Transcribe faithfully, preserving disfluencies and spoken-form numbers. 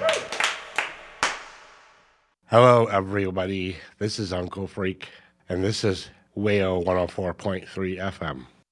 Hello, everybody. This is Uncle Freak, and this is W A O one oh four point three F M.